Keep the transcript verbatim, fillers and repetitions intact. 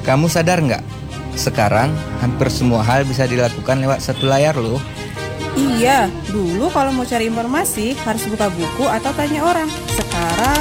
Kamu sadar nggak? Sekarang hampir semua hal bisa dilakukan lewat satu layar loh. Iya, dulu kalau mau cari informasi harus buka buku atau tanya orang. Sekarang